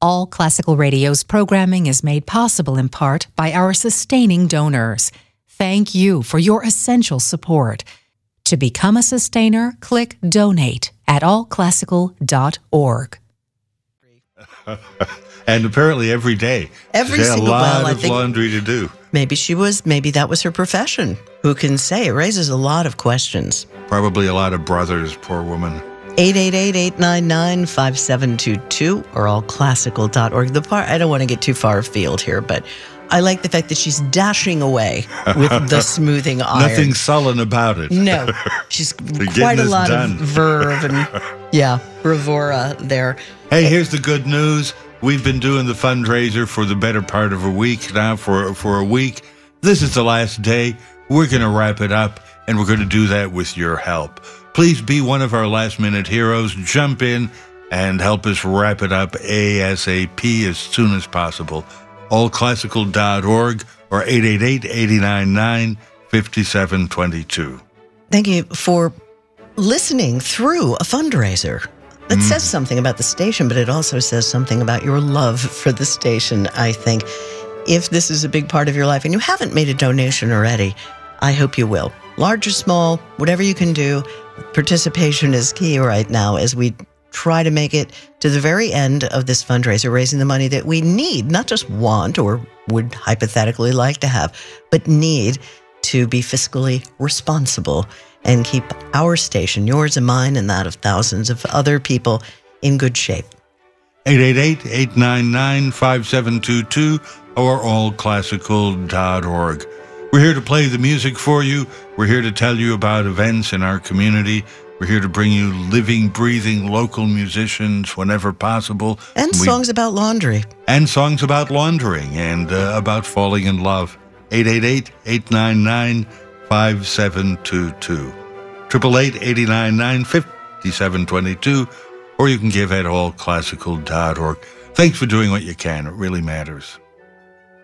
All Classical Radio's programming is made possible in part by our sustaining donors. Thank you for your essential support. To become a sustainer, click Donate at allclassical.org. And apparently every day. Every single day, a lot I of think laundry to do. maybe that was her profession. Who can say? It raises a lot of questions. Probably a lot of brothers, poor woman. 888-899-5722 or allclassical.org. I don't want to get too far afield here, but I like the fact that she's dashing away with the smoothing iron. Nothing sullen about it. No, she's getting quite a this lot done. of verve and, bravura there. Hey, here's the good news. We've been doing the fundraiser for the better part of a week now, for a week. This is the last day. We're going to wrap it up, and we're going to do that with your help. Please be one of our last-minute heroes. Jump in and help us wrap it up ASAP as soon as possible. allclassical.org or 888-899-5722. Thank you for listening through a fundraiser. That says something about the station, but it also says something about your love for the station, I think. If this is a big part of your life and you haven't made a donation already, I hope you will. Large or small, whatever you can do, participation is key right now as we try to make it to the very end of this fundraiser, raising the money that we need, not just want or would hypothetically like to have, but need to be fiscally responsible and keep our station, yours and mine, and that of thousands of other people, in good shape. 888-899-5722 or allclassical.org. We're here to play the music for you. We're here to tell you about events in our community. We're here to bring you living, breathing local musicians whenever possible. And songs about laundry. And songs about laundering and about falling in love. 888-899-5722. 888-899-5722. Or you can give at allclassical.org. Thanks for doing what you can. It really matters.